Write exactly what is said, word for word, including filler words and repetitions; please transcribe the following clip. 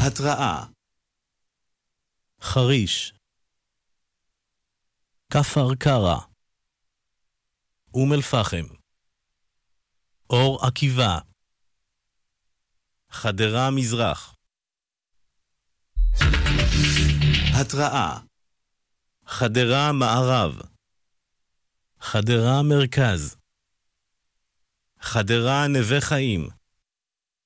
התראה. חריש, כפר קרע, אום אל פחם, אור עקיבא, חדרה מזרח. התראה. חדרה מערב, חדרה מרכז, חדרה נווה חיים,